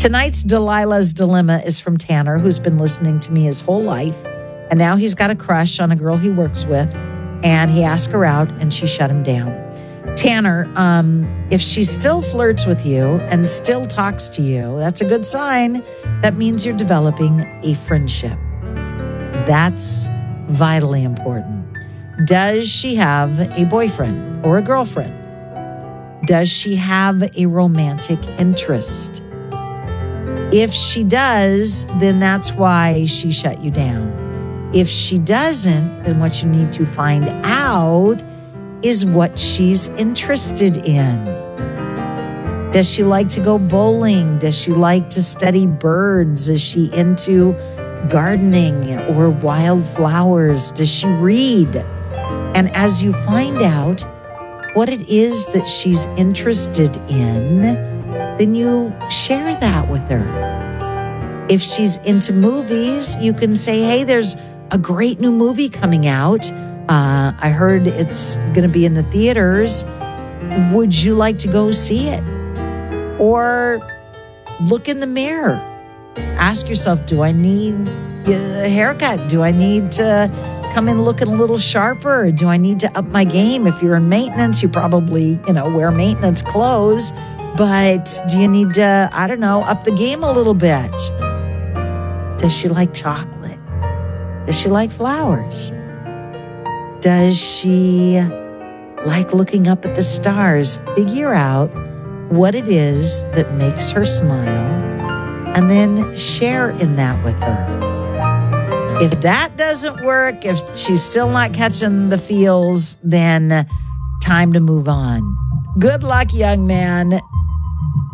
Tonight's Delilah's Dilemma is from Tanner, who's been listening to me his whole life. And now he's got a crush on a girl he works with. And he asked her out and she shut him down. Tanner, if she still flirts with you and still talks to you, that's a good sign. That means you're developing a friendship. That's vitally important. Does she have a boyfriend or a girlfriend? Does she have a romantic interest? If she does, then that's why she shut you down. If she doesn't, then what you need to find out is what she's interested in. Does she like to go bowling? Does she like to study birds? Is she into gardening or wildflowers? Does she read? And as you find out what it is that she's interested in, then you share that with her. If she's into movies, you can say, hey, there's a great new movie coming out. I heard it's going to be in the theaters. Would you like to go see it? Or look in the mirror. Ask yourself, do I need a haircut? Do I need to come in looking a little sharper? Do I need to up my game? If you're in maintenance, you probably, wear maintenance clothes. But do you need to, up the game a little bit? Does she like chocolate? Does she like flowers? Does she like looking up at the stars? Figure out what it is that makes her smile and then share in that with her. If that doesn't work, if she's still not catching the feels, then time to move on. Good luck, young man.